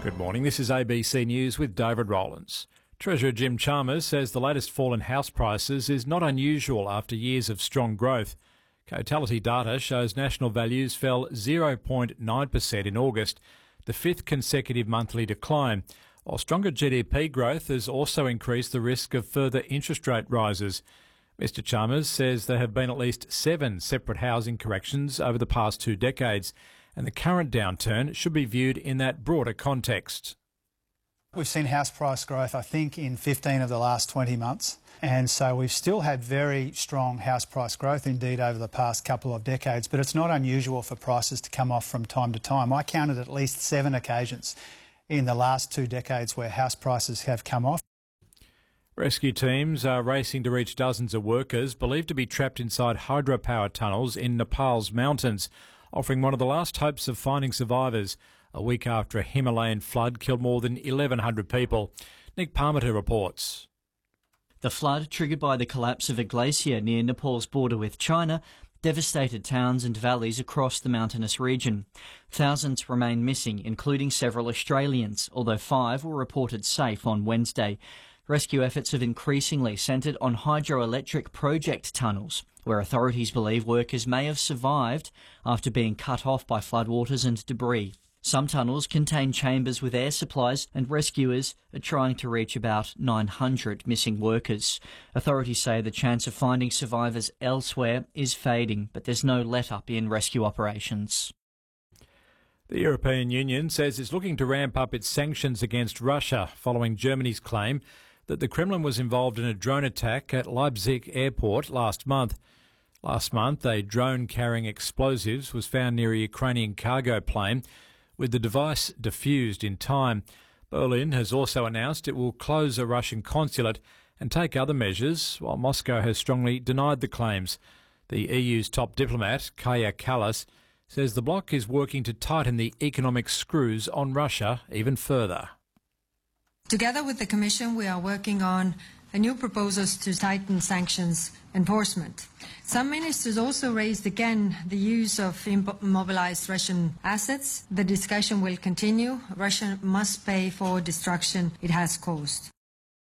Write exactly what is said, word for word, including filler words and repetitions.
Good morning, this is A B C News with David Rowlands. Treasurer Jim Chalmers says the latest fall in house prices is not unusual after years of strong growth. Cotality data shows national values fell zero point nine percent in August, the fifth consecutive monthly decline, while stronger G D P growth has also increased the risk of further interest rate rises. Mister Chalmers says there have been at least seven separate housing corrections over the past two decades, and the current downturn should be viewed in that broader context. We've seen house price growth, I think, in fifteen of the last twenty months. And so we've still had very strong house price growth, indeed, over the past couple of decades. But it's not unusual for prices to come off from time to time. I counted at least seven occasions in the last two decades where house prices have come off. Rescue teams are racing to reach dozens of workers believed to be trapped inside hydropower tunnels in Nepal's mountains, offering one of the last hopes of finding survivors a week after a Himalayan flood killed more than eleven hundred people. Nick Parmiter reports. The flood, triggered by the collapse of a glacier near Nepal's border with China, devastated towns and valleys across the mountainous region. Thousands remain missing, including several Australians, although five were reported safe on Wednesday. Rescue efforts have increasingly centred on hydroelectric project tunnels, where authorities believe workers may have survived after being cut off by floodwaters and debris. Some tunnels contain chambers with air supplies, and rescuers are trying to reach about nine hundred missing workers. Authorities say the chance of finding survivors elsewhere is fading, but there's no let-up in rescue operations. The European Union says it's looking to ramp up its sanctions against Russia following Germany's claim that the Kremlin was involved in a drone attack at Leipzig airport last month. Last month, a drone carrying explosives was found near a Ukrainian cargo plane, with the device defused in time. Berlin has also announced it will close a Russian consulate and take other measures, while Moscow has strongly denied the claims. The E U's top diplomat, Kaja Kallas, says the bloc is working to tighten the economic screws on Russia even further. Together with the Commission, we are working on a new proposals to tighten sanctions enforcement. Some ministers also raised again the use of immobilized Russian assets. The discussion will continue. Russia must pay for destruction it has caused.